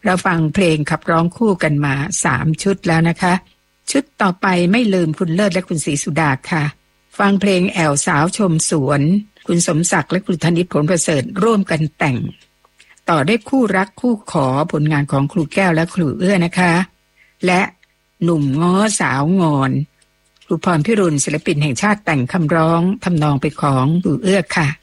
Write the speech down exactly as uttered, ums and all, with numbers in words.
เราฟังเพลงขับร้องคู่กันมาสามชุดแล้วนะคะชุดต่อไปไม่ลืมคุณเลิศและคุณศรีสุดาค่ะฟังเพลงแอวสาวชมสวนคุณสมศักดิ์และคุณธนิตผลประเสริฐร่วมกันแต่งต่อได้คู่รักคู่ขอผลงานของครูแก้วและครูเอื้อนะคะและหนุ่มง้อสาวงอนครูพรพิรุณศิลปินแห่งชาติแต่งคำร้องทำนองไปของครูเอื้อค่ะ